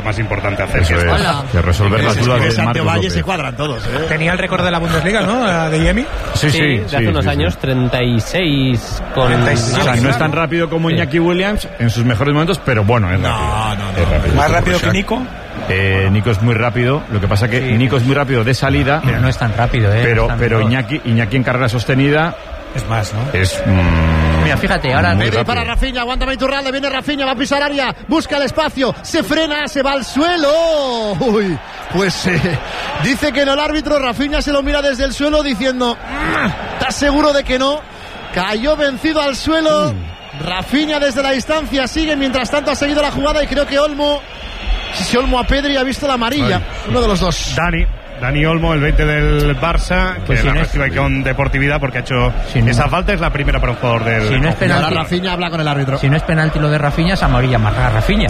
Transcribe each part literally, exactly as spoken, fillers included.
más importante hacer. Eso que es, que resolver las dudas de Santiago Marcos Valle López. se cuadran todos, ¿eh? Tenía el récord de la Bundesliga, ¿no? De Yemi. Sí, sí, sí, de hace sí, unos sí, años, sí. treinta y seis con... treinta y seis. O sea, no es tan rápido como Sí. Iñaki Williams en sus mejores momentos, pero bueno, es No, rápido. no, no. Es rápido. Más rápido que Shaq. Nico. Eh, Nico es muy rápido, lo que pasa que Sí. Nico es muy rápido de salida, Pero no es tan rápido, ¿eh? pero, No es tan pero veloz. Iñaki, Iñaki en carrera sostenida Es más, ¿no? es... mmm, Mira, fíjate, ahora... muy Pedri rápido. para Rafinha, aguántame Iturralde, viene Rafinha, va a pisar área, busca el espacio, se frena, se va al suelo. Uy, pues eh, dice que no el árbitro, Rafinha se lo mira desde el suelo diciendo, ¿estás seguro de que no? Cayó vencido al suelo. Rafinha desde la distancia sigue, mientras tanto ha seguido la jugada y creo que Olmo, si Olmo a Pedri ha visto la amarilla, Ay. uno de los dos. Dani, Dani Olmo, el veinte del Barça, Pues que si la no es- recibe con deportividad porque ha hecho Si no- esa falta, es la primera para un jugador del... Si no es Y ahora penalti, Rafinha habla con el árbitro. si no es penalti lo de Rafinha, es amarilla más a Rafinha.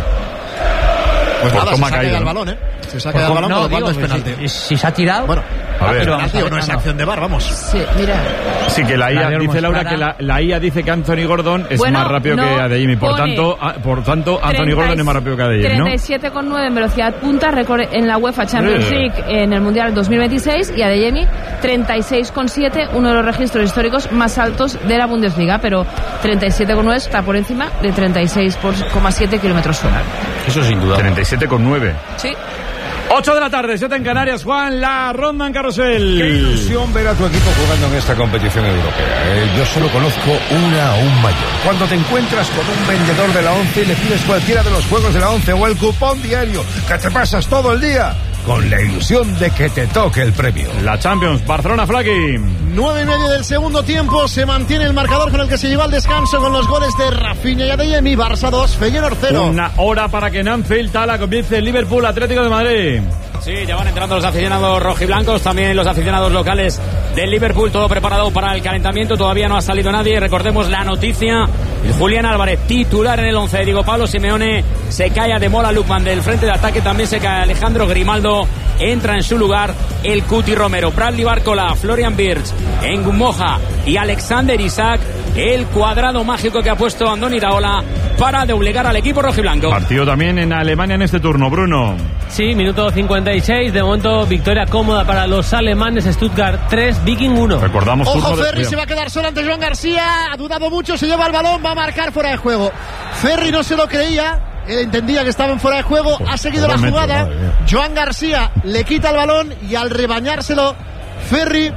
Pues Por nada, se toma saca caído, el ¿no? balón, ¿eh? Se saca el balón, con lo cual no es pues, penalti. si, si se ha tirado... Bueno, A ver. pero penalti o no es no. acción de VAR, vamos. Sí, mira. Sí, que la I A, La de Olmo dice es Laura, clara. que la, la I A dice que Anthony Gordon es Bueno, más rápido no, que Adeyemi. Por pone tanto, a- por tanto Anthony treinta y- Gordon es más rápido que Adeyemi, ¿no? treinta y siete coma nueve en velocidad punta, récord en la UEFA Champions Eh. League en el Mundial dos mil veintiséis, y Adeyemi treinta y seis coma siete, uno de los registros históricos más altos de la Bundesliga, pero treinta y siete coma nueve está por encima de treinta y seis coma siete kilómetros hora. Eso sin duda. treinta y siete coma nueve. Sí. ocho de la tarde, siete en Canarias, Juan, la ronda en carrusel. Qué ilusión ver a tu equipo jugando en esta competición europea. ¿eh? Yo solo conozco una aún mayor. Cuando te encuentras con un vendedor de la ONCE y le pides cualquiera de los juegos de la ONCE o el cupón diario, que te pasas todo el día con la ilusión de que te toque el premio. La Champions, Barcelona, Flaki. Nueve y medio del segundo tiempo, se mantiene el marcador con el que se lleva al descanso con los goles de Rafinha y Adeyemi. Barça dos, Feyenoord cero. Una hora para que en Anfield Tala comience el Liverpool Atlético de Madrid. Sí, ya van entrando los aficionados rojiblancos, también los aficionados locales del Liverpool, todo preparado para el calentamiento, todavía no ha salido nadie. Recordemos la noticia, el Julián Álvarez titular en el once de Diego Pablo Simeone, se cae Ademola Lookman del frente de ataque, también se cae Alejandro Grimaldo, entra en su lugar el Cuti Romero, Bradley Barcola, Florian Wirtz, Ngumoja y Alexander Isak, el cuadrado mágico que ha puesto Andoni Iraola para doblegar al equipo rojiblanco. Partido también en Alemania en este turno, Bruno. Sí, minuto cincuenta y seis, de momento victoria cómoda para los alemanes, Stuttgart tres, Viking uno. Recordamos Ojo, turno de- Ferri se va a quedar solo ante Joan García. Ha dudado mucho, se lleva el balón, va a marcar fuera de juego. Ferri no se lo creía, él entendía que estaba en fuera de juego, ha seguido la por un metro, jugada. madre mía. Joan García le quita el balón y al rebañárselo, Ferri,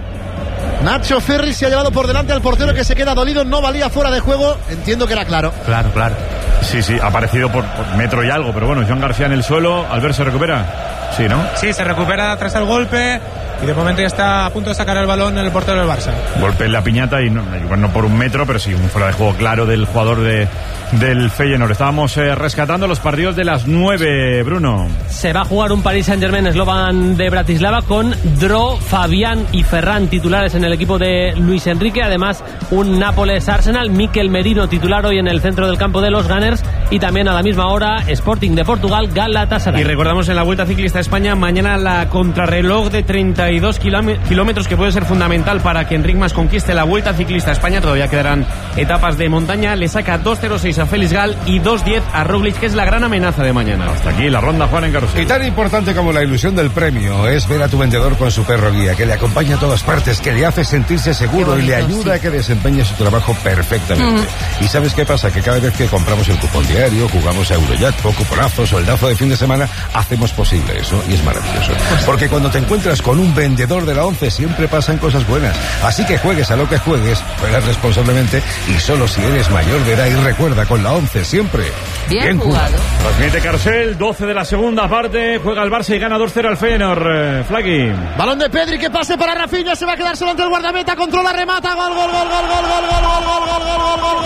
Nacho Ferri se ha llevado por delante al portero, que se queda dolido, no valía fuera de juego. Entiendo que era claro. Claro, claro. Sí, sí, ha aparecido por, por metro y algo, pero bueno, Joan García en el suelo, Albert se recupera. Sí, ¿no? Sí, se recupera tras el golpe y de momento ya está a punto de sacar el balón el portero del Barça. Golpe en la piñata y no, igual no por un metro, pero sí, un fuera de juego claro del jugador de, del Feyenoord. Estábamos eh, rescatando los partidos de las nueve, Bruno. Se va a jugar un Paris Saint-Germain Slovan de Bratislava con Dro, Fabián y Ferran titulares en el equipo de Luis Enrique. Además, un Nápoles Arsenal, Mikel Merino titular hoy en el centro del campo de los Gunners. Y también a la misma hora, Sporting de Portugal, Galatasaray. Y recordamos en la Vuelta Ciclista a España, mañana la contrarreloj de treinta y dos kilómetros, que puede ser fundamental para que Enric Mas conquiste la Vuelta Ciclista a España. Todavía quedarán etapas de montaña. Le saca dos cero seis a Félix Gal y dos diez a Roglic, que es la gran amenaza de mañana. Hasta aquí la ronda, Juan, en carrusel. Y tan importante como la ilusión del premio es ver a tu vendedor con su perro guía, que le acompaña a todas partes, que le hace sentirse seguro Qué bonito, y le ayuda sí. a que desempeñe su trabajo perfectamente. ¿Y sabes qué pasa? Que cada vez que compramos el cupón diario, jugamos a Eurojackpot, cuponazo, soldazo de fin de semana, hacemos posible eso y es maravilloso. Porque cuando te encuentras con un vendedor de la ONCE siempre pasan cosas buenas. Así que juegues a lo que juegues, juegas responsablemente y solo si eres mayor de edad. Y recuerda, con la ONCE siempre Bien jugado. Transmite Carcel, doce de la segunda parte, juega el Barça y gana dos cero al Feyenoord, eh, Flaki. Balón de Pedri, que pase para Rafinha, se va a quedar solo ante el guardameta, controla, remata, gol, gol, gol, gol, gol, gol, gol, gol, gol, gol, gol, gol,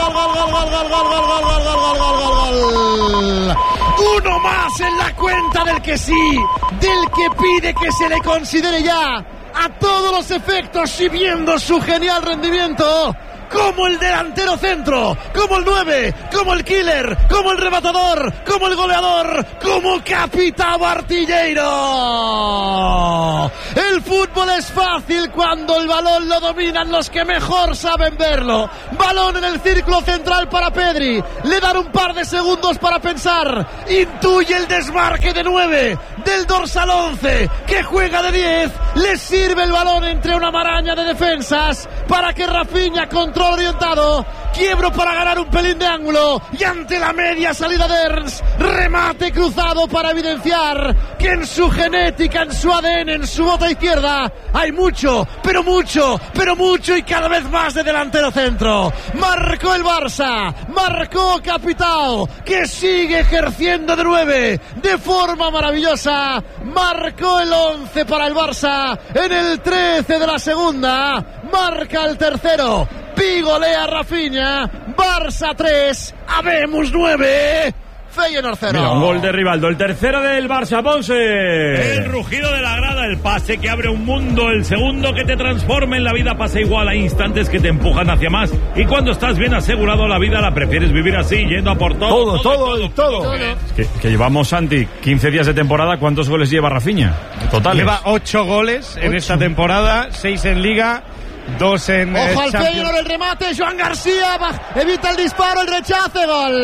gol. Uno más en la cuenta del que sí, del que pide que se le considere ya a todos los efectos, si viendo su genial rendimiento como el delantero centro, como el nueve, como el killer, como el rematador, como el goleador, como capitán artillero. El fútbol es fácil cuando el balón lo dominan los que mejor saben verlo. Balón en el círculo central para Pedri. Le dan un par de segundos para pensar. Intuye el desmarque de nueve del dorsal once, que juega de diez. Le sirve el balón entre una maraña de defensas para que Rafinha, control orientado, quiebro para ganar un pelín de ángulo, y ante la media salida de Ernst, remate cruzado para evidenciar que en su genética, en su A D N, en su bota izquierda hay mucho, pero mucho, pero mucho y cada vez más de delantero centro. Marcó el Barça, marcó Capitao, que sigue ejerciendo de nueve de forma maravillosa. Marcó el once para el Barça en el trece de la segunda. Marca el tercero. Pigolea Rafinha. Barça tres, Habemos nueve. Feyenoord cero. Mira, un gol de Rivaldo, el tercero del Barça, Ponce. El rugido de la grada, el pase que abre un mundo, el segundo que te transforma en la vida pasa igual, a instantes que te empujan hacia más, y cuando estás bien asegurado la vida la prefieres vivir así, yendo a por todo. Todo, todo, todo. todo. Que, que llevamos, Santi, quince días de temporada, ¿cuántos goles lleva Rafinha? Total. Lleva ocho goles en esta temporada, seis en Liga. Dos en Ojo eh, al Feyenoord, el remate, Joan García evita el disparo, el rechace, gol.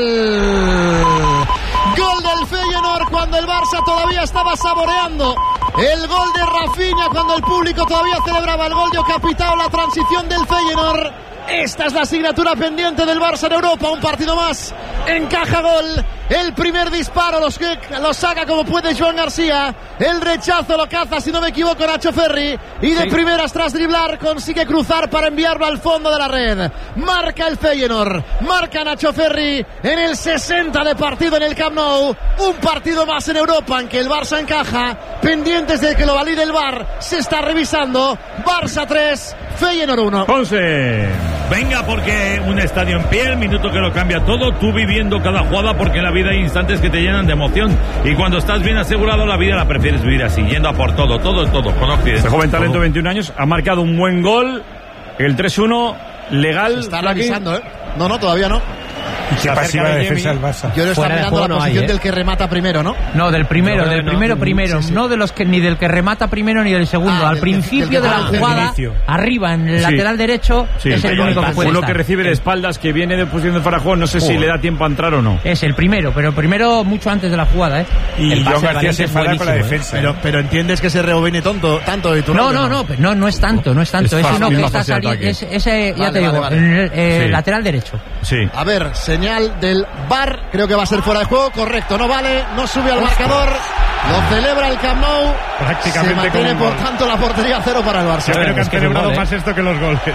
Gol del Feyenoord cuando el Barça todavía estaba saboreando el gol de Rafinha, cuando el público todavía celebraba el gol de Capitao, la transición del Feyenoord. Esta es la asignatura pendiente del Barça en Europa, un partido más, encaja gol, el primer disparo los que lo saca como puede Joan García, el rechazo lo caza, si no me equivoco, Nacho Ferri, y de sí. primeras tras driblar consigue cruzar para enviarlo al fondo de la red. Marca el Feyenoord, marca Nacho Ferri en el sesenta de partido en el Camp Nou, un partido más en Europa en que el Barça encaja, pendientes de que lo valide el V A R, se está revisando. Barça tres, Feyenoord uno. Ponce. Venga, porque un estadio en pie, el minuto que lo cambia todo, tú viviendo cada jugada, porque en la vida hay instantes que te llenan de emoción, y cuando estás bien asegurado la vida la prefieres vivir así, yendo a por todo, todo, todo, con Occidente. Este joven talento, veintiún años, ha marcado un buen gol, el tres uno, legal. Se está revisando, ¿eh? No, no, todavía no. Qué pasiva de defensa del Barça. Yo le estoy mirando la posición no hay, ¿eh? del que remata primero, ¿no? No, del primero, no, del no, primero, no, primero. Sí, sí. No de los que ni del que remata primero ni del segundo. Ah, Al del, principio del de la jugada, arriba, en el sí. lateral derecho, sí, es el único que puede Uno estar. que recibe de espaldas, que viene de posición de fuera de juego, no sé oh. si le da tiempo a entrar o no. Es el primero, pero el primero mucho antes de la jugada, ¿eh? Y Joan García se enfada con la defensa. ¿eh? Pero, pero entiendes que se rebobine tonto, tanto y tú no. No, no, no, no, no es tanto, no es tanto. Es uno que está saliendo. Ese, ya te digo, lateral derecho. Sí. A ver, señal del V A R, creo que va a ser fuera de juego, correcto, no vale, no sube al marcador, lo celebra el Camp Nou, prácticamente se mantiene por tanto la portería cero para el Barça. Yo creo que han celebrado más esto que los goles.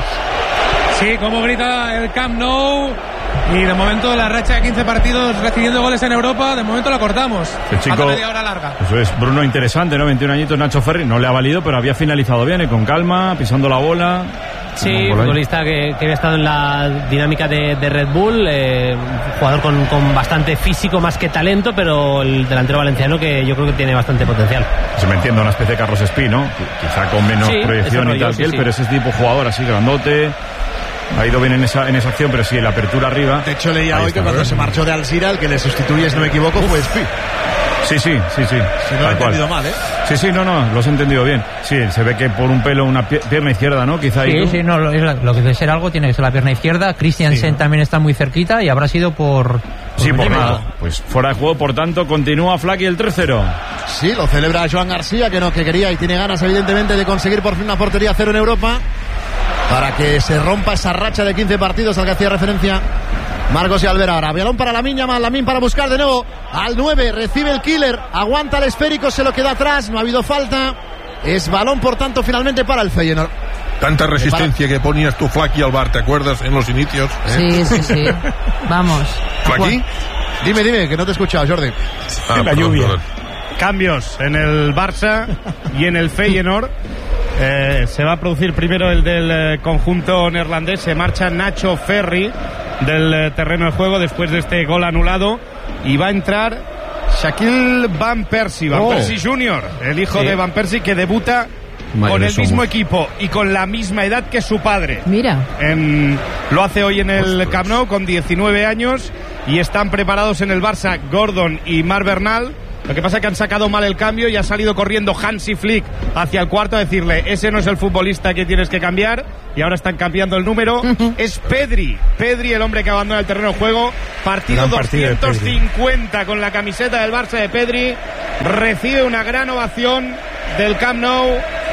Sí, como grita el Camp Nou, y de momento la racha de quince partidos recibiendo goles en Europa, de momento la cortamos. El chico, media hora larga. Eso es, Bruno, interesante, ¿no? veintiún añitos, Nacho Ferri, no le ha valido, pero había finalizado bien, ¿eh? Con calma, pisando la bola. Sí, futbolista que, que había estado en la dinámica de, de Red Bull, eh, jugador con, con bastante físico más que talento, pero el delantero valenciano que yo creo que tiene bastante potencial. Se me entiende, una especie de Carlos Espí, ¿no? Quizá con menos sí, proyección rollo, y tal sí, que él, sí. pero ese tipo de jugador así grandote. Ha ido bien en esa, en esa acción, pero sí, en la apertura arriba. De hecho, leía hoy que cuando ¿verdad? se marchó de Alzira, el que le sustituye, si no me equivoco, fue Espí. Sí, sí, sí, sí. Si no lo he entendido mal, ¿eh? Sí, sí, no, no, lo has entendido bien. Sí, se ve que por un pelo una pierna izquierda, ¿no? Quizá sí, ahí. Sí, sí, no, lo, lo que debe ser algo tiene que ser la pierna izquierda. Christiansen sí, también está muy cerquita y habrá sido por... por sí, por nada. Pues fuera de juego, por tanto, continúa Flaky el tres cero. Sí, lo celebra Joan García, que no, que quería y tiene ganas, evidentemente, de conseguir por fin una portería cero en Europa, para que se rompa esa racha de quince partidos al que hacía referencia Marcos y Alvera. Ahora, balón para Lamine Yamal, Lamine para buscar de nuevo al nueve, recibe el killer, aguanta el esférico, se lo queda atrás, no ha habido falta, es balón por tanto finalmente para el Feyenoord. Tanta resistencia que ponías tú, Flaky, al bar, ¿te acuerdas en los inicios? ¿Eh? Sí, sí, sí. Vamos. ¿Flaky? Dime, dime, que no te he escuchado, Jordi. Ah, la lluvia. Cambios en el Barça y en el Feyenoord. Eh, se va a producir primero el del eh, conjunto neerlandés. Se marcha Nacho Ferri del eh, terreno de juego después de este gol anulado, y va a entrar Shaquille Van Persie, Van oh. Persie junior, el hijo sí. de Van Persie, que debuta Madre con el somos. mismo equipo y con la misma edad que su padre. Mira. En, lo hace hoy en el Camp Nou con diecinueve años, y están preparados en el Barça Gordon y Marc Bernal. Lo que pasa es que han sacado mal el cambio y ha salido corriendo Hansi Flick hacia el cuarto a decirle, ese no es el futbolista que tienes que cambiar, y ahora están cambiando el número. Es Pedri, Pedri el hombre que abandona el terreno de juego. Partido, partido doscientos cincuenta con la camiseta del Barça de Pedri. Recibe una gran ovación del Camp Nou.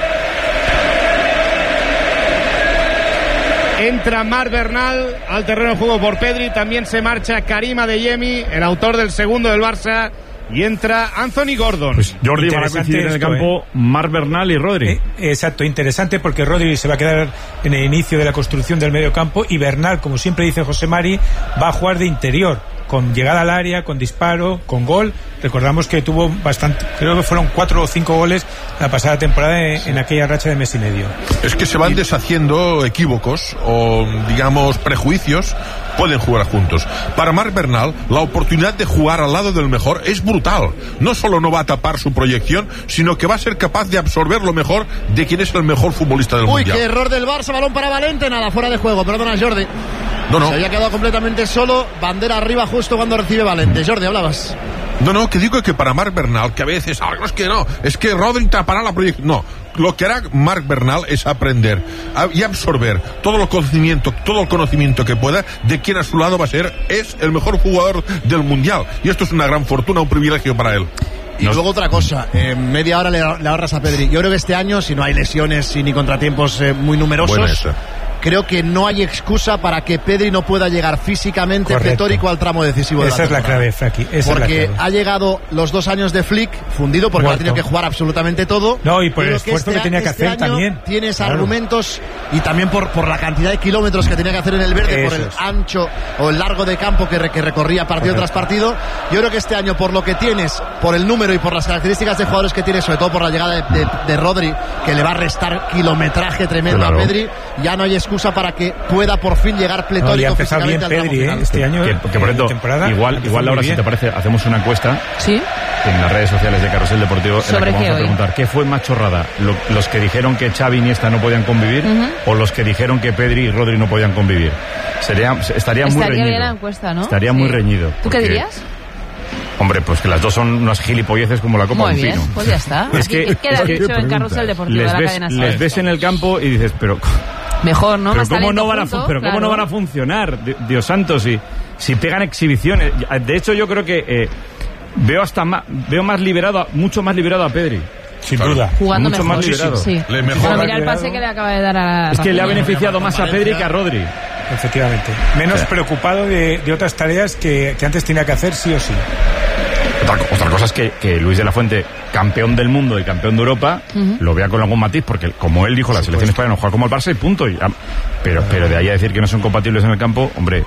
Entra Marc Bernal al terreno de juego por Pedri. También se marcha Karim Adeyemi, el autor del segundo del Barça. Y entra Anthony Gordon. Pues Jordi, van a coincidir en el campo eh. Marc Bernal y Rodri. Eh, exacto, interesante porque Rodri se va a quedar en el inicio de la construcción del medio campo y Bernal, como siempre dice José Mari, va a jugar de interior, con llegada al área, con disparo, con gol. Recordamos que tuvo bastante, creo que fueron cuatro o cinco goles la pasada temporada en, en aquella racha de mes y medio. Es que se van deshaciendo equívocos o, digamos, prejuicios, pueden jugar juntos. Para Marc Bernal, la oportunidad de jugar al lado del mejor es brutal. No solo no va a tapar su proyección, sino que va a ser capaz de absorber lo mejor de quien es el mejor futbolista del Uy, mundial. Uy, qué error del Barça, balón para Valente, nada, fuera de juego, perdona Jordi. No, no. Se había quedado completamente solo, bandera arriba justo cuando recibe Valente. Jordi, hablabas. No, no, que digo que para Marc Bernal, que a veces, ah, no es que no, es que Rodri tapará la proyección. No, lo que hará Marc Bernal es aprender a, y absorber todo el conocimiento, todo el conocimiento que pueda de quien a su lado va a ser, es el mejor jugador del mundial. Y esto es una gran fortuna, un privilegio para él. Y Nos... luego otra cosa, eh, media hora le, le ahorras a Pedri. Yo creo que este año, si no hay lesiones y ni contratiempos eh, muy numerosos, creo que no hay excusa para que Pedri no pueda llegar físicamente pletórico al tramo decisivo. Esa de la es la clave, Fraki. Porque ha llegado los dos años de Flick fundido porque Muerto. ha tenido que jugar absolutamente todo. No, y por el esfuerzo que, este, que tenía que este hacer también. Tienes claro. argumentos y también por, por la cantidad de kilómetros que tenía que hacer en el verde, Eso por el es. ancho o el largo de campo que, re, que recorría partido Correcto. tras partido. Yo creo que este año, por lo que tienes, por el número y por las características de jugadores que tienes, sobre todo por la llegada de, de, de Rodri, que le va a restar kilometraje tremendo claro. a Pedri, ya no hay excusa para que pueda por fin llegar pletórico. No, y ha empezado bien Pedri, ¿eh? Este año. Que, que por cierto, temporada, igual, igual Laura, si te parece, hacemos una encuesta. Sí. En las redes sociales de Carrusel Deportivo, en la que vamos a hoy? preguntar qué fue más chorrada, lo, los que dijeron que Xavi y Iniesta no podían convivir, uh-huh. o los que dijeron que Pedri y Rodri no podían convivir. Sería, estaría, estaría muy reñido. Bien la encuesta, ¿no? Estaría sí. muy reñido. ¿Tú qué dirías? Hombre, pues que las dos son unas gilipolleces como la copa de un pino. Pues ya está. Es que, queda dicho en Carrusel Deportivo les de la ves, cadena les ves en el campo y dices, pero mejor, ¿no? Pero Más cómo no van a junto, pero claro. cómo no van a funcionar, Dios santo, si si pegan exhibiciones. De hecho, yo creo que eh, veo hasta más, veo más liberado, mucho más liberado a Pedri. Sin claro. duda. Jugando mucho mejor. más liberado. Sí, sí. Le mejor Pero mira el pase que le acaba de dar a Es que le ha beneficiado más a Pedri que a Rodri. Efectivamente. Menos sí. preocupado de, de otras tareas que, que antes tenía que hacer sí o sí. Otra, otra cosa es que, que Luis de la Fuente, campeón del mundo y campeón de Europa, uh-huh. lo vea con algún matiz, porque como él dijo, la selección española no juega como el Barça y punto. Y, pero, pero de ahí a decir que no son compatibles en el campo, hombre.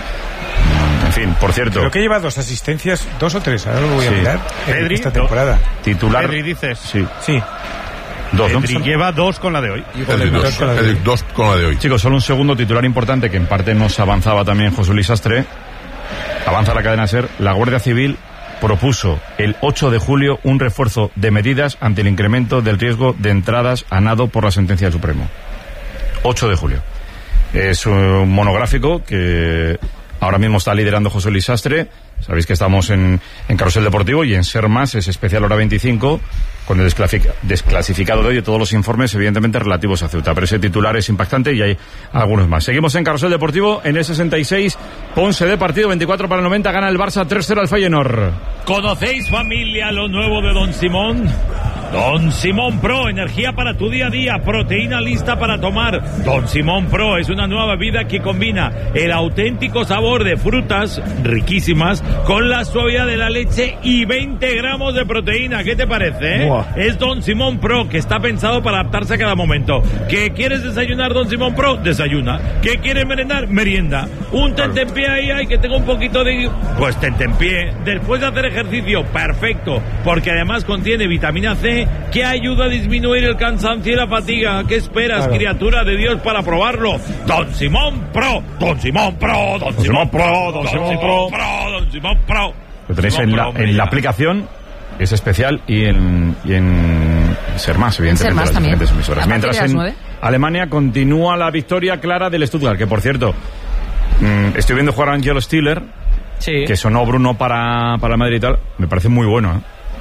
En fin, por cierto. Creo que lleva dos asistencias, dos o tres, ahora lo voy a sí. mirar. Pedri, esta temporada. Titular. Pedri dices. Sí. Sí. Dos, ¿no? Pedri lleva dos con la de hoy. Pedri dos, dos, con la de hoy. dos con la de hoy. Chicos, solo un segundo titular importante que en parte nos avanzaba también José Luis Sastre. Avanza la cadena SER. La Guardia Civil propuso el ocho de julio un refuerzo de medidas ante el incremento del riesgo de entradas a nado por la sentencia del Supremo. ocho de julio. Es un monográfico que ahora mismo está liderando José Luis Sastre. Sabéis que estamos en, en Carrusel Deportivo y en Ser Más es especial hora veinticinco con el desclasificado de hoy de todos los informes evidentemente relativos a Ceuta, pero ese titular es impactante y hay algunos más. Seguimos en Carrusel Deportivo en el sesenta y seis, Ponce de partido, veinticuatro para el noventa, gana el Barça tres cero al Feyenoord. ¿Conocéis, familia, lo nuevo de Don Simón? Don Simón Pro, energía para tu día a día, proteína lista para tomar. Don Simón Pro es una nueva bebida que combina el auténtico sabor de frutas riquísimas con la suavidad de la leche y veinte gramos de proteína. ¿Qué te parece? Eh? Es Don Simón Pro, que está pensado para adaptarse a cada momento. ¿Qué quieres desayunar, Don Simón Pro? Desayuna. ¿Qué quieres merendar? Merienda. Un tentempié ahí, ay, que tengo un poquito de... Pues tentempié. Después de hacer ejercicio, perfecto, porque además contiene vitamina C, que ayuda a disminuir el cansancio y la fatiga. ¿Qué esperas, claro, criatura de Dios, para probarlo? Don Simón Pro, Don Simón Pro, Don Simón Pro, Don Simón Pro, Don Simón Pro. Lo tenéis en la, en la aplicación, es especial, y en, y en Ser Más, evidentemente, Ser Más las también. diferentes emisoras. Mientras en nueve. Alemania continúa la victoria clara del Stuttgart, que por cierto, mmm, estoy viendo jugar a Angelo Stiller, sí, que sonó Bruno para, para Madrid y tal, me parece muy bueno, ¿eh?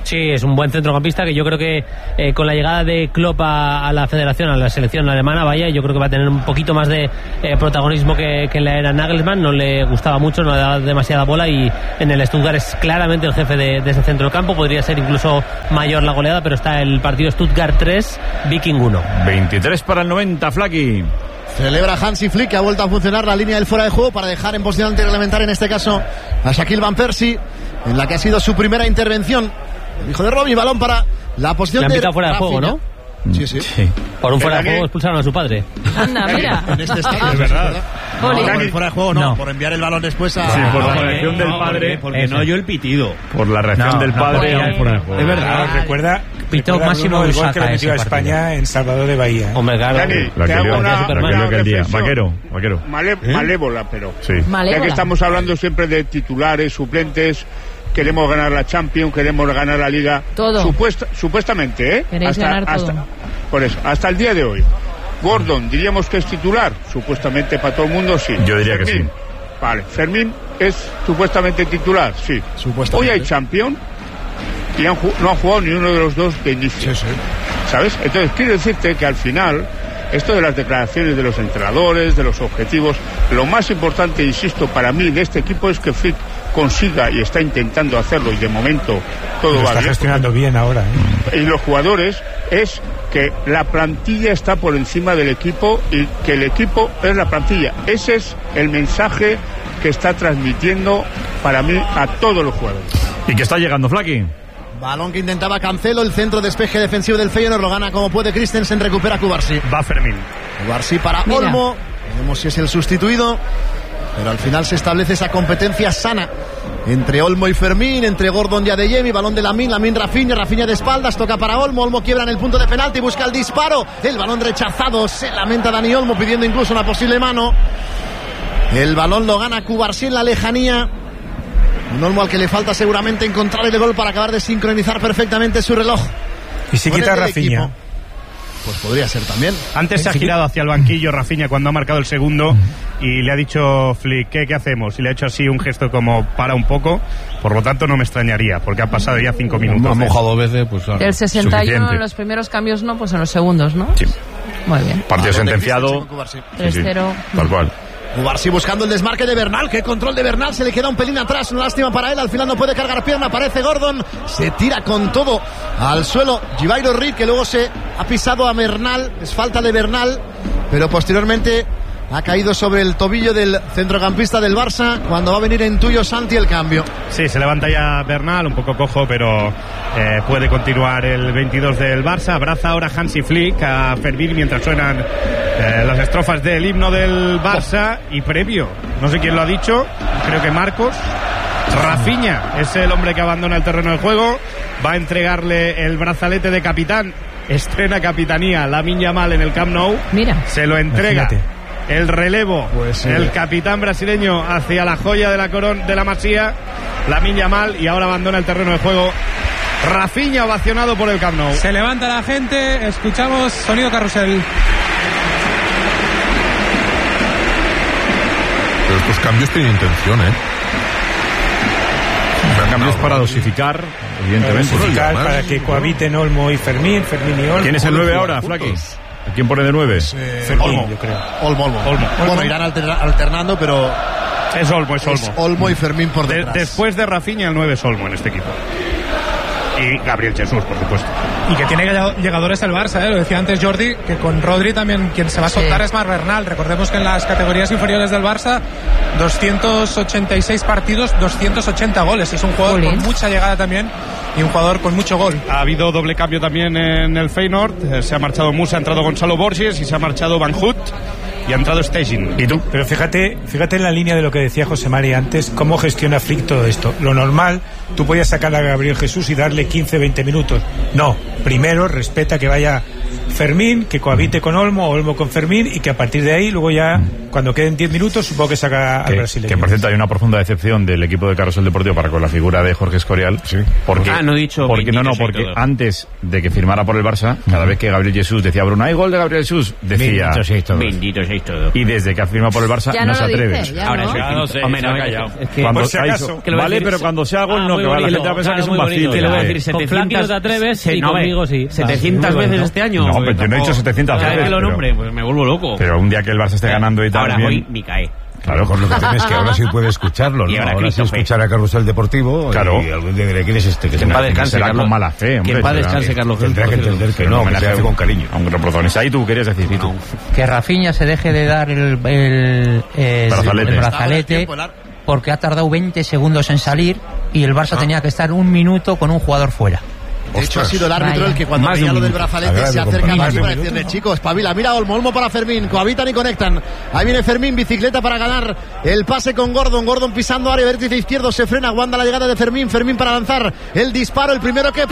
Sí, es un buen centrocampista que yo creo que eh, con la llegada de Klopp a, a la federación, a la selección alemana, vaya, yo creo que va a tener un poquito más de eh, protagonismo que, que en la era Nagelsmann. No le gustaba mucho, no le daba demasiada bola y en el Stuttgart es claramente el jefe de, de ese centro del campo. Podría ser incluso mayor la goleada, pero está el partido Stuttgart tres, Viking uno. veintitrés para el noventa, Flaky. Celebra Hansi Flick, que ha vuelto a funcionar la línea del fuera de juego para dejar en posición antirreglamentaria, en este caso a Shaquille Van Persie, en la que ha sido su primera intervención. El hijo de Robbie, balón para la posición le han de pitado fuera de juego, ¿no? Sí, sí, sí. Por un fuera de juego expulsaron a su padre. Anda, mira. En este estadio, es verdad. No, por el fuera de juego no, no, por enviar el balón después a... Sí, por no, la reacción del padre. Porque no oyó el pitido. Por la reacción no, del no, padre no, a un fuera de juego. Es verdad. No, recuerda, pitó recuerda Máximo Bruno, el gol que le Lusaka metió a ese España partido. en Salvador de Bahía. Hombre, claro. Dani, La te que hago lió, una, la que una lió aquel día. reflexión. Vaquero, vaquero. Male, ¿Eh? Malévola, pero... Sí. Malévola. Ya que estamos hablando siempre de titulares, suplentes, queremos ganar la Champions, queremos ganar la Liga. Todo. Supuesta, supuestamente, ¿eh? Queréis hasta, ganar todo. hasta, por eso, hasta el día de hoy. Gordon, diríamos que es titular, supuestamente para todo el mundo, sí. Yo diría Fermín, que sí. Vale, Fermín es supuestamente titular, sí. Hoy hay Champions y han, no han jugado ni uno de los dos de inicio. Sí, sí. ¿Sabes? Entonces, quiero decirte que al final, esto de las declaraciones de los entrenadores, de los objetivos, lo más importante, insisto, para mí de este equipo es que Flick consiga, y está intentando hacerlo, y de momento todo Lo va está bien. gestionando bien ahora, ¿eh? Y los jugadores, es que la plantilla está por encima del equipo y que el equipo es la plantilla. Ese es el mensaje que está transmitiendo para mí a todos los jugadores. ¿Y que está llegando, Flaky? Balón que intentaba Cancelo, el centro despeje defensivo del Feyenoord, lo gana como puede Christensen, recupera Cubarsí. Va Fermín. Cubarsí para Mira. Olmo, veremos si es el sustituido, pero al final se establece esa competencia sana entre Olmo y Fermín, entre Gordon y Adeyemi, balón de Lamine, Lamine Rafinha, Rafinha de espaldas, toca para Olmo, Olmo quiebra en el punto de penalti, busca el disparo, el balón rechazado, se lamenta Dani Olmo pidiendo incluso una posible mano. El balón lo gana Cubarsí en la lejanía. Un Olmo al que le falta seguramente encontrar el gol para acabar de sincronizar perfectamente su reloj. Y si quita Rafinha. Pues podría ser también. Antes se ha girado hacia el banquillo Rafinha cuando ha marcado el segundo y le ha dicho Flick, ¿qué, qué hacemos? Y le ha hecho así un gesto como para un poco. Por lo tanto no me extrañaría, porque ha pasado ya cinco minutos. Ha mojado dos veces, pues claro. El sesenta y uno Suficiente. en los primeros cambios, no, pues en los segundos, ¿no? Sí. Muy bien. Partido Balón de sentenciado. Christensen con Cubarsí. tres cero. Sí, sí, tal cual. Cubarsí buscando el desmarque de Bernal. Qué control de Bernal. Se le queda un pelín atrás. Una lástima para él. Al final no puede cargar pierna. Aparece Gordon. Se tira con todo al suelo. Givairo Reed, que luego se ha pisado a Bernal. Es falta de Bernal. Pero posteriormente ha caído sobre el tobillo del centrocampista del Barça. Cuando va a venir en tuyo Santi el cambio. Sí, se levanta ya Bernal, un poco cojo, pero eh, puede continuar el veintidós del Barça. Abraza ahora Hansi Flick a Fermín mientras suenan eh, las estrofas del himno del Barça. Y previo, no sé quién lo ha dicho, creo que Marcos. Rafinha es el hombre que abandona el terreno de juego. Va a entregarle el brazalete de capitán. Estrena capitanía Lamine Yamal en el Camp Nou. Mira. Se lo entrega. Imagínate. El relevo, Pues, sí. el capitán brasileño hacia la joya de la corona de la Masía, Lamine Yamal, y ahora abandona el terreno de juego Rafinha, ovacionado por el Camp Nou. Se levanta la gente, escuchamos sonido carrusel. Pero estos cambios tienen intención, ¿eh? Cambios para dosificar, evidentemente. Dosificar para que cohabiten Olmo y Fermín, Fermín y Olmo. ¿Quién es el nueve ahora, Flaky? ¿A quién pone de nueve? Eh, Fermín, Olmo. yo creo. Olmo, Olmo. Olmo. Bueno, irán alterna- alternando, pero Es Olmo, es Olmo. es Olmo y Fermín por De- detrás. después de Rafinha, el nueve es Olmo en este equipo. Y Gabriel Jesús, por supuesto. Y que tiene llegadores el Barça, ¿eh? Lo decía antes Jordi, que con Rodri también quien se va a soltar Sí. es Marc Bernal. Recordemos que en las categorías inferiores del Barça, doscientos ochenta y seis partidos, doscientos ochenta goles. Es un jugador Jolín. con mucha llegada también y un jugador con mucho gol. Ha habido doble cambio también en el Feyenoord. Eh, Se ha marchado Musa, ha entrado Gonzalo Borges y se ha marchado Van Hout y ha entrado Stegen. ¿Y tú? Pero fíjate, fíjate en la línea de lo que decía José Mari antes, cómo gestiona Flick todo esto. Lo normal, tú podías sacar a Gabriel Jesús y darle quince, veinte minutos. No, primero respeta que vaya Fermín, que cohabite con Olmo, Olmo con Fermín, y que a partir de ahí, luego ya, cuando queden diez minutos, supongo que saca al que, brasileño. Que por cierto hay una profunda decepción del equipo de Carrusel Deportivo para con la figura de Jorge Escorial. Sí. Porque, ah, no he dicho. Porque no, no, porque antes de que firmara por el Barça, cada vez que Gabriel Jesús decía Bruno, hay gol de Gabriel Jesús, decía. Bendito seis todos. Bendito seis todos. Y desde que ha firmado por el Barça, ya no, no se atreve. Dice, Ahora no. soy no sé, hombre, no me he callado. Es que, cuando si acaso, que vale, pero cuando sea gol, ah, no, que va, la gente va a pensar que es un vacío. Te lo voy a decir, setecientos no te atreves y no, conmigo sí. setecientas veces este año. No, pero yo no he dicho setecientas veces. Cada que lo nombre, pues me vuelvo loco. Pero un día que el Barça esté ganando y tal. Ahora hoy me cae. Claro, con lo que tienes que ahora sí puede escucharlo, ¿no? Y ahora, ahora sí escuchar a Carrusel Deportivo. Claro. Y algún día diré, ¿quién es este? Que en paz descanse, Carlos. Con mala fe, hombre. Que en paz descanse, Carlos. Tendrá que entender que no, que se hace con cariño. Aunque lo protagonista. Ahí tú querías decir, ¿y tú? Que Rafinha se deje de dar el, el, el brazalete, el brazalete porque ha tardado veinte segundos en salir y el Barça ah. tenía que estar un minuto con un jugador fuera. De hecho, ha sido el árbitro Vaya. el que cuando veía lo del brazalete se acerca más para decirle, chicos, espabila, mira Olmo, Olmo para Fermín, cohabitan y conectan. Ahí viene Fermín, bicicleta para ganar el pase con Gordon, Gordon pisando área, vértice izquierdo, se frena, aguanta la llegada de Fermín, Fermín para lanzar el disparo, el primero que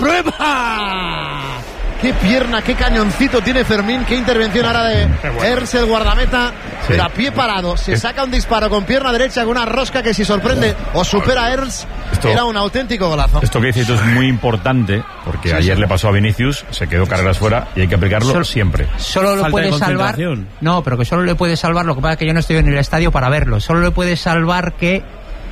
prueba. Qué pierna, qué cañoncito tiene Fermín, qué intervención ahora de Ernst, el guardameta, sí. Pero a pie parado, se saca un disparo con pierna derecha, con una rosca que si sorprende o supera a Ernst, esto, era un auténtico golazo. Esto que dices es muy importante, porque sí, ayer sí. le pasó a Vinicius, se quedó carreras fuera y hay que aplicarlo Sol, siempre. Solo lo puede salvar, no, pero que solo le puede salvar, lo que pasa es que yo no estoy en el estadio para verlo, solo le puede salvar que...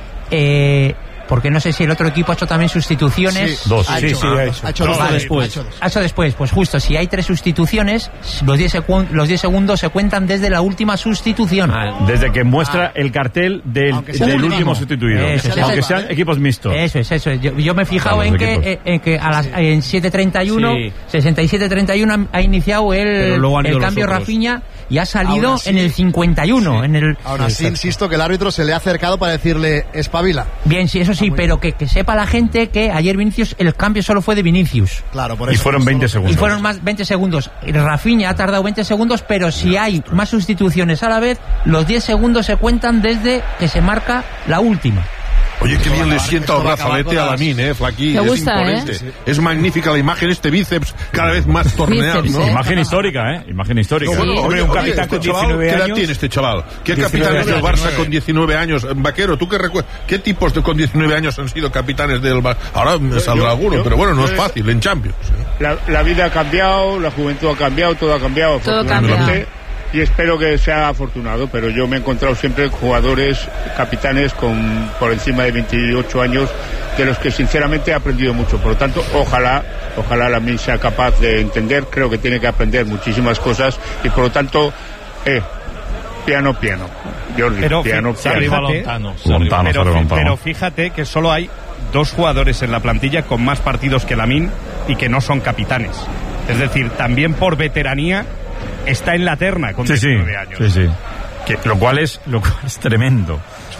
Eh, porque no sé si el otro equipo ha hecho también sustituciones. Sí, dos. Ha sí, hecho, sí, ha hecho. Ha hecho dos vale, después. Ha hecho, dos. ha hecho después. Pues justo, si hay tres sustituciones, los diez, secu- los diez segundos se cuentan desde la última sustitución. Ah, desde que muestra ah. el cartel del, del último sustituido. Eso, eso, aunque eso, sean ¿vale? equipos mixtos. Eso es, eso es. Yo, yo me he fijado en que, eh, en que a las, en siete treinta y uno, sí. sesenta y siete treinta y uno ha iniciado el, el cambio Rafinha y ha salido sí, en el cincuenta y uno. Sí. En el, Ahora sí, insisto que el árbitro se le ha acercado para decirle espabila. Bien, sí, eso sí, ah, pero que, que sepa la gente que ayer Vinicius, el cambio solo fue de Vinicius. Claro, por eso. Y fueron veinte segundos. Y fueron más veinte segundos. Rafinha ha tardado veinte segundos, pero si hay más sustituciones a la vez, los diez segundos se cuentan desde que se marca la última. Oye, qué bien le sienta el brazalete a Lamine, eh, Flaquí. Me es gusta, imponente. ¿eh? Es magnífica la imagen, este bíceps cada vez más torneado, ¿no? Imagen histórica, ¿eh? Imagen histórica. No, bueno, sí. Hombre, un capitán con diecinueve años. ¿Qué edad tiene este chaval? ¿Qué capitanes del Barça con diecinueve años? Vaquero, ¿tú qué recuerdas? ¿Qué tipos de con diecinueve años han sido capitanes del Barça? Ahora me saldrá alguno, yo, pero bueno, no es fácil, en Champions. La, la vida ha cambiado, la juventud ha cambiado, todo ha cambiado. Todo cambia. Y espero que sea afortunado, pero yo me he encontrado siempre jugadores, capitanes con por encima de veintiocho años, de los que sinceramente he aprendido mucho. Por lo tanto, ojalá, ojalá Lamine sea capaz de entender, creo que tiene que aprender muchísimas cosas y por lo tanto, eh, piano, piano. Jordi, pero, piano, fíjate, piano. Lontano, Lontano, pero, Lontano. pero fíjate que solo hay dos jugadores en la plantilla con más partidos que Lamine y que no son capitanes. Es decir, también por veteranía está en la terna con sí, diecinueve años. Sí, sí. Que, lo cual es lo cual es tremendo.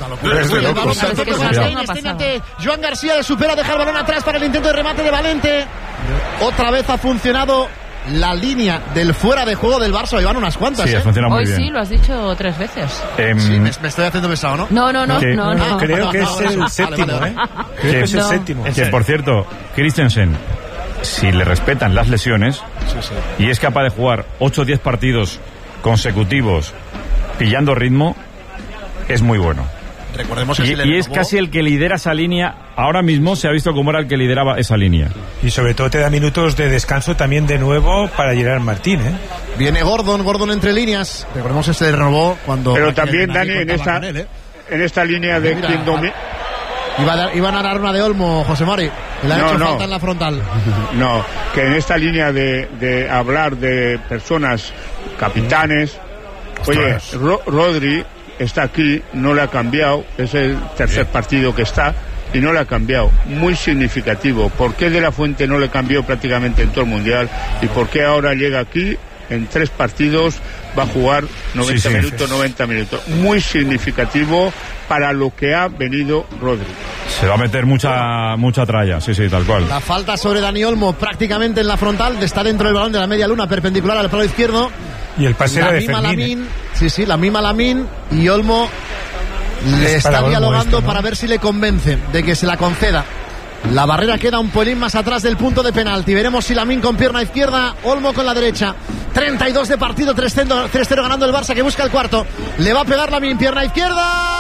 Joan García le supera, deja el balón atrás para el intento de remate de Valente. Otra vez ha funcionado la línea del fuera de juego del Barça. Iban unas cuantas, sí, ¿eh? ha funcionado muy Hoy bien. Sí, lo has dicho tres veces. Eh, sí, me, me estoy haciendo pesado, ¿no? No, no, no, que, no, no. Creo que es el séptimo, ¿eh? Creo que es el séptimo. Que, por cierto, Christensen, si le respetan las lesiones sí, sí. y es capaz de jugar ocho o diez partidos consecutivos pillando ritmo, es muy bueno. Recordemos que y, si le y es casi el que lidera esa línea. Ahora mismo se ha visto cómo era el que lideraba esa línea. Y sobre todo te da minutos de descanso también de nuevo para Gerard Martín, ¿eh? Viene Gordon, Gordon entre líneas. Recordemos que se robó cuando... Pero también, Dani, en esta, él, ¿eh? en esta línea de mira, quien domina... Iba a dar, iban a dar una de Olmo, José Mari. Le ha no, hecho no. falta en la frontal. No, que en esta línea de, de hablar de personas capitanes... Oye, Ro- Rodri está aquí, no le ha cambiado, es el tercer Bien. partido que está y no le ha cambiado. Muy significativo. ¿Por qué De La Fuente no le cambió prácticamente en todo el Mundial? ¿Y por qué ahora llega aquí? En tres partidos va a jugar noventa sí, sí, minutos, sí. noventa minutos. Muy significativo para lo que ha venido Rodri. Se va a meter mucha mucha tralla, sí, sí, tal cual. La falta sobre Dani Olmo prácticamente en la frontal, está dentro del balón de la media luna, perpendicular al palo izquierdo. Y el pase la de mima Fermín, Lamine, sí, sí, la mima Lamine y Olmo le está dialogando esto, ¿no? para ver si le convence de que se la conceda. La barrera queda un pelín más atrás del punto de penalti. Veremos si Lamine con pierna izquierda, Olmo con la derecha. treinta y dos de partido, tres cero ganando el Barça, que busca el cuarto. Le va a pegar Lamine, pierna izquierda.